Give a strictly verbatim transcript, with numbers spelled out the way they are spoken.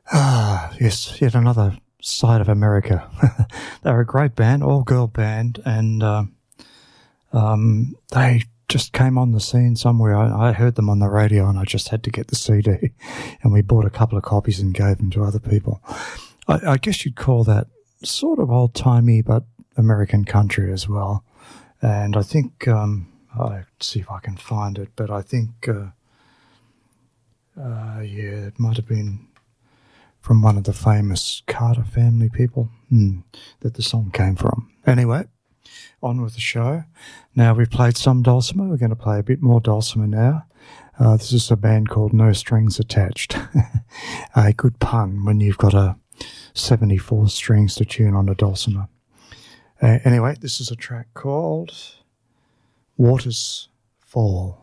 Ah, yes, yet another side of America. They're a great band, all-girl band, and uh, um, they just came on the scene somewhere. I, I heard them on the radio, and I just had to get the C D, and we bought a couple of copies and gave them to other people. I, I guess you'd call that sort of old-timey, but American country as well. And I think, um, I'll see if I can find it, but I think, uh, uh, yeah, it might have been from one of the famous Carter family people hmm, that the song came from. Anyway, on with the show. Now we've played some dulcimer. We're going to play a bit more dulcimer now. Uh, this is a band called No Strings Attached. A good pun when you've got a seventy-four strings to tune on a dulcimer. Uh, anyway, this is a track called Waters Fall.